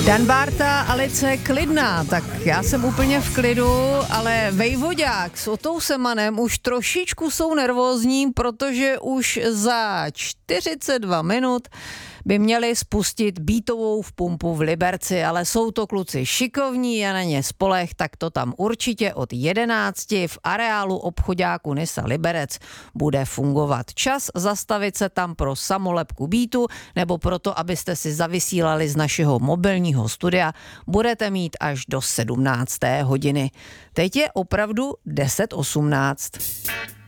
Dan Bárta, Alice Klidná, tak já jsem úplně v klidu, ale Vejvodák s Otou Semanem už trošičku jsou nervózní, protože už za 42 minut by měli spustit beatovou v pumpu v Liberci, ale jsou to kluci šikovní a na ně spoleh, tak to tam určitě od 11 v areálu obchoďáku Nisa Liberec bude fungovat. Čas zastavit se tam pro samolepku beatu nebo proto, abyste si zavysílali z našeho mobilního studia, budete mít až do 17. hodiny. Teď je opravdu 10:18.